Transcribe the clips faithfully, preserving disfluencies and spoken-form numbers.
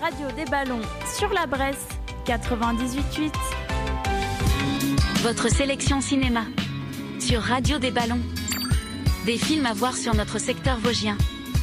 radio des ballons sur la Bresse quatre-vingt-dix-huit virgule huit. Votre sélection cinéma sur Radio des Ballons. Des films à voir sur notre secteur vosgien.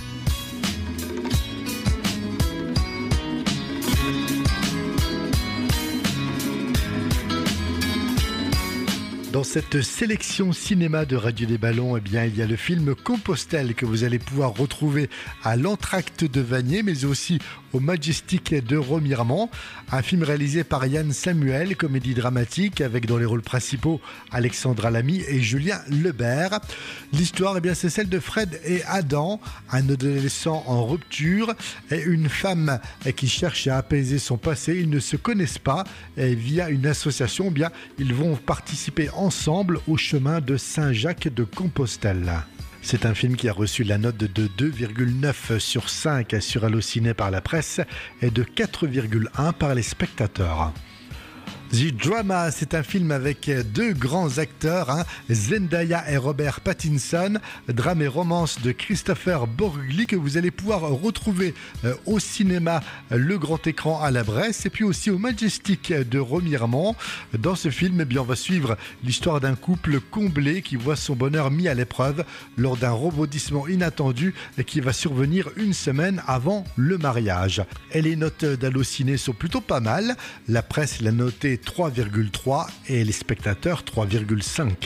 Dans cette sélection cinéma de Radio des Ballons, eh bien, il y a le film Compostelle que vous allez pouvoir retrouver à l'Entracte de Vanier, mais aussi au Majestic de Remiremont. Un film réalisé par Yann Samuel, comédie dramatique, avec dans les rôles principaux Alexandra Lamy et Julien Lebert. L'histoire, eh bien, c'est celle de Fred et Adam, un adolescent en rupture et une femme qui cherche à apaiser son passé. Ils ne se connaissent pas et via une association, eh bien, ils vont participer ensemble au chemin de Saint-Jacques de Compostelle. C'est un film qui a reçu la note de deux virgule neuf sur cinq sur Allociné par la presse et de quatre virgule un par les spectateurs. The Drama, c'est un film avec deux grands acteurs, hein, Zendaya et Robert Pattinson, drame et romance de Christopher Borgli que vous allez pouvoir retrouver euh, au cinéma Le Grand Écran à la Bresse et puis aussi au Majestic de Remiremont. Dans ce film, eh bien, on va suivre l'histoire d'un couple comblé qui voit son bonheur mis à l'épreuve lors d'un rebondissement inattendu qui va survenir une semaine avant le mariage. Et les notes d'Allociné sont plutôt pas mal. La presse l'a noté trois virgule trois et les spectateurs trois virgule cinq.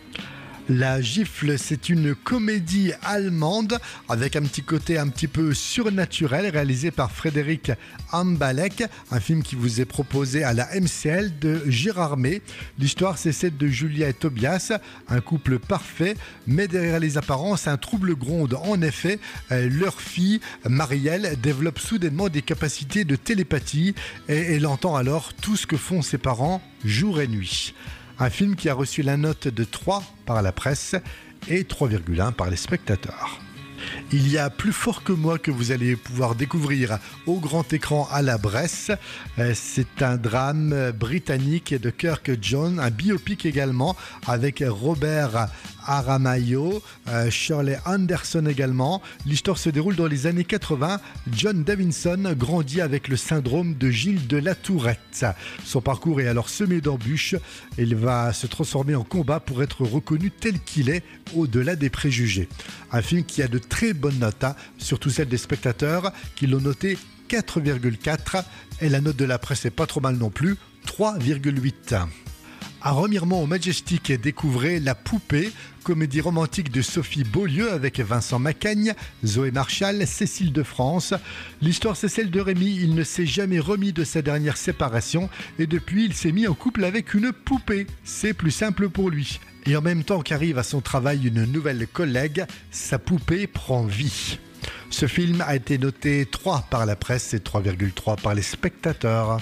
La Gifle, c'est une comédie allemande avec un petit côté un petit peu surnaturel réalisé par Frédéric Ambalek, un film qui vous est proposé à la M C L de Gérard May. L'histoire, c'est celle de Julia et Tobias, un couple parfait, mais derrière les apparences, un trouble gronde. En effet, leur fille, Marielle, développe soudainement des capacités de télépathie et elle entend alors tout ce que font ses parents jour et nuit. Un film qui a reçu la note de trois par la presse et trois virgule un par les spectateurs. Il y a Plus fort que moi que vous allez pouvoir découvrir au grand écran à la Bresse. C'est un drame britannique de Kirk Jones, un biopic également avec Robert Aramayo, euh, Shirley Anderson également. L'histoire se déroule dans les années quatre-vingts. John Davidson grandit avec le syndrome de Gilles de la Tourette. Son parcours est alors semé d'embûches. Il va se transformer en combat pour être reconnu tel qu'il est au-delà des préjugés. Un film qui a de très bonnes notes, hein, surtout celles des spectateurs qui l'ont noté quatre virgule quatre et la note de la presse est pas trop mal non plus, trois virgule huit. À Remiremont au Majestic, découvrez La Poupée, comédie romantique de Sophie Beaulieu avec Vincent Macaigne, Zoé Marchal, Cécile de France. L'histoire, c'est celle de Rémi. Il ne s'est jamais remis de sa dernière séparation et depuis, il s'est mis en couple avec une poupée. C'est plus simple pour lui. Et en même temps qu'arrive à son travail une nouvelle collègue, sa poupée prend vie. Ce film a été noté trois par la presse et trois virgule trois par les spectateurs.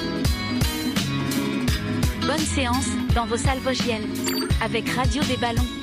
Bonne séance dans vos salles vosgiennes avec Radio des Ballons.